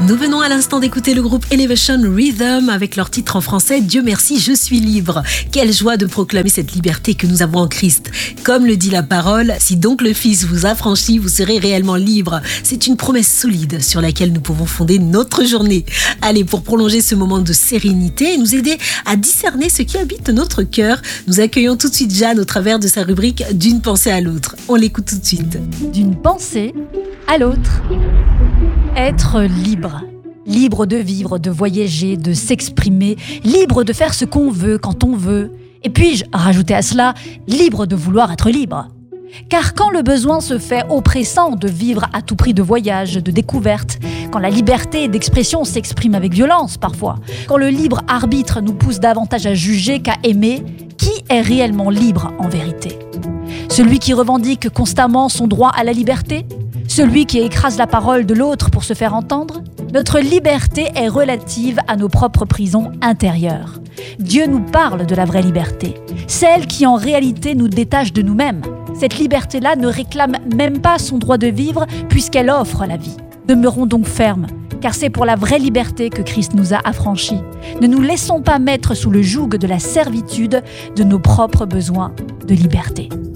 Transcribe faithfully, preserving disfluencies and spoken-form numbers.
Nous venons à l'instant d'écouter le groupe Elevation Rhythm avec leur titre en français « Dieu merci, je suis libre ». Quelle joie de proclamer cette liberté que nous avons en Christ. Comme le dit la parole, si donc le Fils vous affranchit, vous serez réellement libre. C'est une promesse solide sur laquelle nous pouvons fonder notre journée. Allez, pour prolonger ce moment de sérénité et nous aider à discerner ce qui habite notre cœur, nous accueillons tout de suite Jeanne au travers de sa rubrique « D'une pensée à l'autre ». On l'écoute tout de suite. D'une pensée à l'autre. Être libre. Libre de vivre, de voyager, de s'exprimer, libre de faire ce qu'on veut quand on veut. Et puis-je rajouter à cela, libre de vouloir être libre. Car quand le besoin se fait oppressant de vivre à tout prix de voyage, de découverte, quand la liberté d'expression s'exprime avec violence parfois, quand le libre arbitre nous pousse davantage à juger qu'à aimer, qui est réellement libre en vérité ? Celui qui revendique constamment son droit à la liberté ? Celui qui écrase la parole de l'autre pour se faire entendre ? Notre liberté est relative à nos propres prisons intérieures. Dieu nous parle de la vraie liberté, celle qui en réalité nous détache de nous-mêmes. Cette liberté-là ne réclame même pas son droit de vivre puisqu'elle offre la vie. Demeurons donc fermes, car c'est pour la vraie liberté que Christ nous a affranchis. Ne nous laissons pas mettre sous le joug de la servitude de nos propres besoins de liberté.